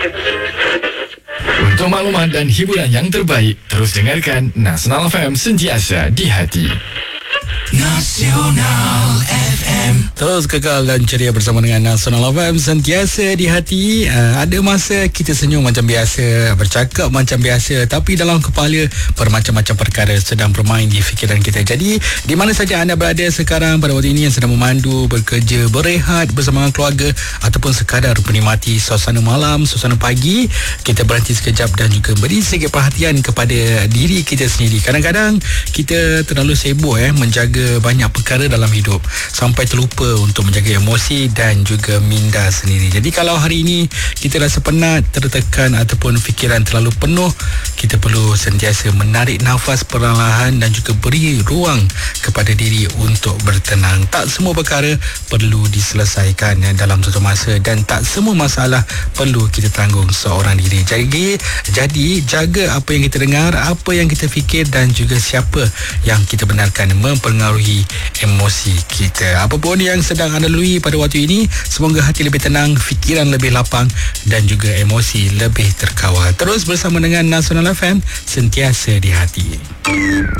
Untuk maklumat dan hiburan yang terbaik, terus dengarkan Nasional FM, sentiasa di hati. Nasional FM. Terus kekal dan ceria bersama dengan Nasional FM, sentiasa di hati. Ada masa kita senyum macam biasa, bercakap macam biasa, tapi dalam kepala bermacam-macam perkara sedang bermain di fikiran kita. Jadi di mana saja anda berada sekarang pada waktu ini, yang sedang memandu, bekerja, berehat bersama keluarga, ataupun sekadar menikmati suasana malam, suasana pagi, kita berhenti sekejap dan juga beri sedikit perhatian kepada diri kita sendiri. Kadang-kadang kita terlalu sibuk menjaga banyak perkara dalam hidup sampai terlupa untuk menjaga emosi dan juga minda sendiri. Jadi kalau hari ini kita rasa penat, tertekan ataupun fikiran terlalu penuh, kita perlu sentiasa menarik nafas perlahan dan juga beri ruang kepada diri untuk bertenang. Tak semua perkara perlu diselesaikan dalam satu masa, dan tak semua masalah perlu kita tanggung seorang diri. Jadi jaga apa yang kita dengar, apa yang kita fikir, dan juga siapa yang kita benarkan mempengaruhi emosi kita. Apapun yang sedang anda lalui pada waktu ini, semoga hati lebih tenang, fikiran lebih lapang dan juga emosi lebih terkawal. Terus bersama dengan Nasional FM, sentiasa di hati.